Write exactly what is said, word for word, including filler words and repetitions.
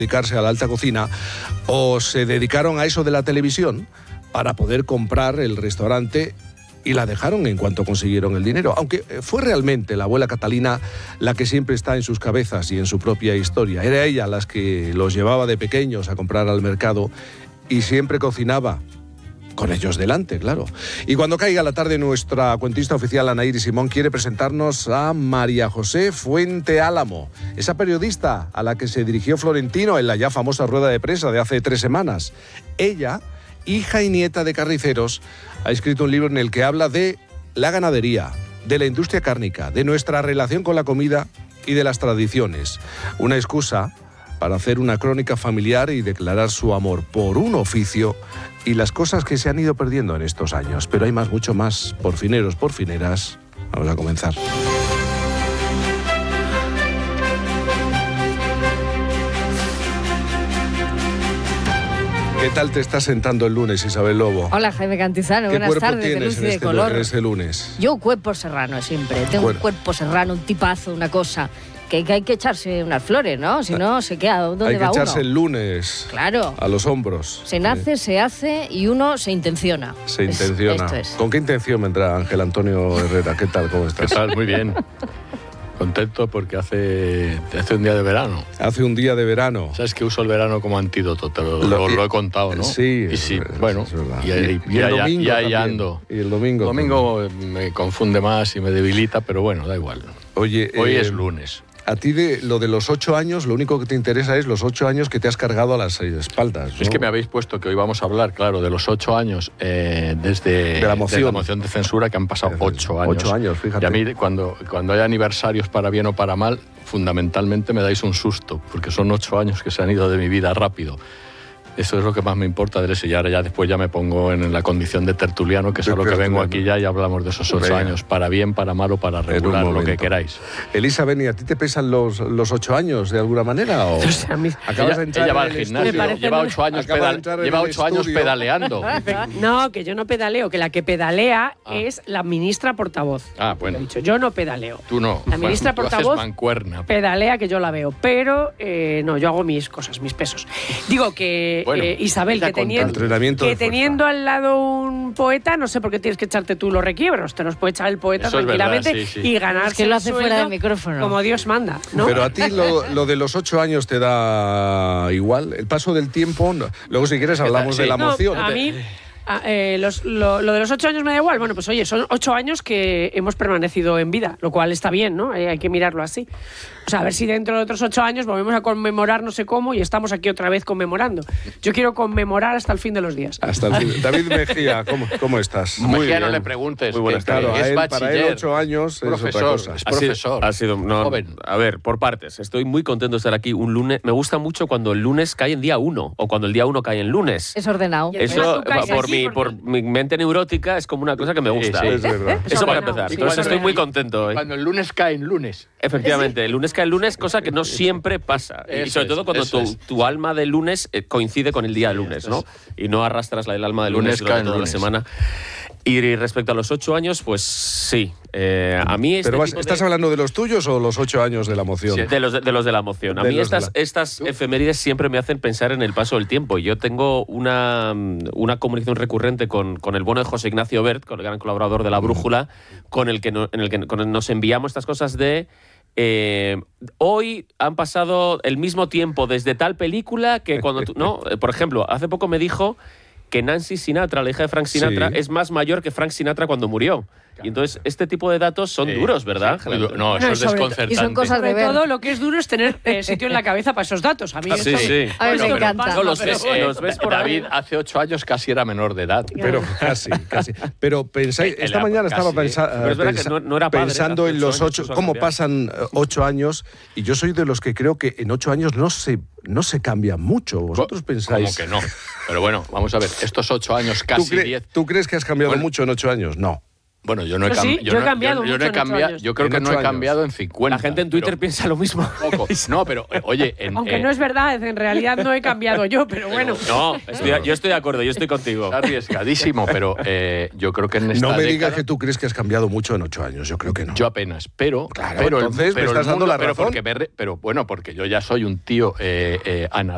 dedicarse a la alta cocina o se dedicaron a eso de la televisión para poder comprar el restaurante y la dejaron en cuanto consiguieron el dinero, aunque fue realmente la abuela Catalina la que siempre está en sus cabezas y en su propia historia. Era ella la que los llevaba de pequeños a comprar al mercado y siempre cocinaba con ellos delante, claro. Y cuando caiga la tarde, nuestra cuentista oficial Anaíri Simón quiere presentarnos a María José Fuente Álamo, esa periodista a la que se dirigió Florentino en la ya famosa rueda de prensa de hace tres semanas. Ella, hija y nieta de carniceros, ha escrito un libro en el que habla de la ganadería, de la industria cárnica, de nuestra relación con la comida y de las tradiciones. Una excusa para hacer una crónica familiar y declarar su amor por un oficio y las cosas que se han ido perdiendo en estos años. Pero hay más, mucho más. Porfineros, porfineras. Vamos a comenzar. ¿Qué tal te está sentando el lunes, Isabel Lobo? Hola, Jaime Cantizano. ¿Qué Buenas tardes, tienes de luz y en de este, color. en este lunes? Yo cuerpo serrano siempre. Tengo Cuer... un cuerpo serrano, un tipazo, una cosa. Que, que hay que echarse unas flores, ¿no? Si no, se queda. ¿Dónde hay que va uno? echarse el lunes. Claro. A los hombros. Se nace, sí. se hace y uno se intenciona. Se intenciona. Es, esto es. ¿Con qué intención vendrá Ángel Antonio Herrera? ¿Qué tal? ¿Cómo estás? ¿Qué tal? Muy bien. Contento porque hace, hace un día de verano. Hace un día de verano. Sabes que uso el verano como antídoto, te lo, lo, lo he contado, ¿no? Sí. Y sí, es, bueno, es verdad. y, y, y, y el allá, domingo y ahí también. ando. Y el domingo. El domingo también me confunde más y me debilita, pero bueno, da igual. Oye, hoy eh, es lunes. A ti de lo de los ocho años, lo único que te interesa es los ocho años que te has cargado a las espaldas, ¿no? Es que me habéis puesto que hoy vamos a hablar, claro, de los ocho años eh, desde de la, moción. de la moción de censura, que han pasado ocho años. Ocho años, fíjate. Y a mí, cuando, cuando hay aniversarios para bien o para mal, fundamentalmente me dais un susto, porque son ocho años que se han ido de mi vida rápido. Eso es lo que más me importa de eso. Y ahora ya después ya me pongo en la condición de tertuliano, que es a lo que vengo aquí ya y hablamos de esos ocho Venga. años, para bien, para mal o para regular, lo que queráis. Elisa, Beni, ¿a ti te pesan los, los ocho años de alguna manera? ¿O? O sea, mi... Acabas ella, de entrar ella va en al el gimnasio, lleva ocho años, pedal, lleva ocho años pedaleando. No, que yo no pedaleo, que la que pedalea ah. es la ministra portavoz. Ah, bueno. He dicho, yo no pedaleo. Tú no. La ministra bueno, portavoz mancuerna. pedalea, que yo la veo, pero eh, no, yo hago mis cosas, mis pesos. Digo que bueno, eh, Isabel, que teniendo, que teniendo al lado un poeta, no sé por qué tienes que echarte tú los requiebros, te los puede echar el poeta Eso tranquilamente verdad, sí, sí. y ganarse es que lo hace el fuera del micrófono. Como Dios manda, ¿no? Pero a ti lo, lo de los ocho años te da igual, el paso del tiempo, no. Luego si quieres hablamos sí. de la no, moción. A mí... Ah, eh, los, lo, lo de los ocho años me da igual. Bueno, pues oye, son ocho años que hemos permanecido en vida, lo cual está bien, ¿no? Hay, hay que mirarlo así. O sea, a ver si dentro de otros ocho años volvemos a conmemorar no sé cómo y estamos aquí otra vez conmemorando. Yo quiero conmemorar hasta el fin de los días. Hasta el fin. David Mejía, ¿cómo, cómo estás? Muy Mejía bien. No le preguntes. Muy buenas tardes. Claro, es él, bachiller. Para él ocho años es profesor, otra cosa. Es profesor. Ha sido, ha sido no, joven. A ver, por partes. Estoy muy contento de estar aquí un lunes. Me gusta mucho cuando el lunes cae en día uno o cuando el día uno cae en lunes. Es ordenado. Eso, por mi, por mi mente neurótica, es como una cosa que me gusta. Sí, sí, es verdad. Eso para empezar. Entonces estoy muy contento. ¿eh? Cuando el lunes cae en lunes. Efectivamente, el lunes cae en lunes, cosa que no siempre pasa. Eso y sobre todo cuando tu, es. tu alma de lunes coincide con el día de lunes, ¿no? Y no arrastras la del alma de lunes, lunes durante toda lunes. la semana. Y respecto a los ocho años, pues sí. Eh, a mí este ¿Pero vas, tipo estás de... hablando de los tuyos o los ocho años de la moción? Sí, de, los, de, de los de la moción. A de mí estas, la... estas efemérides siempre me hacen pensar en el paso del tiempo. Yo tengo una, una comunicación recurrente con, con el bueno de José Ignacio Bert, con el gran colaborador de La Brújula, con el que, no, en el que con el nos enviamos estas cosas de... Eh, hoy han pasado el mismo tiempo desde tal película que cuando tú... ¿no? Por ejemplo, hace poco me dijo que Nancy Sinatra, la hija de Frank Sinatra, sí. es más mayor que Frank Sinatra cuando murió. Y entonces este tipo de datos son eh, duros, ¿verdad? Sí, no, eso es desconcertante. Y son cosas de ver. Todo lo que es duro es tener eh, sitio en la cabeza para esos datos. A mí sí, eso sí. A mí bueno, me encanta. No, los ves, eh, los ves por David ahí. Hace ocho años casi era menor de edad. Pero casi, casi. Pero pensáis, esta la, mañana casi, estaba pensa, pero es verdad pensa, que no, no era padre, pensando en los ocho, cómo cambiar. pasan ocho años, y yo soy de los que creo que en ocho años no se, no se cambia mucho. ¿Vosotros pensáis? Como que no. Pero bueno, vamos a ver, estos ocho años, casi ¿Tú, cre diez... ¿Tú crees que has cambiado bueno, mucho en ocho años? No. Bueno, yo no he, yo sí, yo yo no, he cambiado yo, yo mucho no he en cambiado, años. yo creo en que no años. he cambiado en cincuenta. La gente en Twitter pero, piensa lo mismo. Poco. No, pero oye, en, aunque eh, no es verdad, en realidad no he cambiado yo, pero bueno. No, estoy, yo estoy de acuerdo, yo estoy contigo. Es arriesgadísimo, pero eh, yo creo que en esta No me década, digas que tú crees que has cambiado mucho en ocho años, yo creo que no. Yo apenas, pero claro, pero entonces el, pero me estás el mundo, dando la pero razón. Porque me re, pero bueno, porque yo ya soy un tío eh, eh,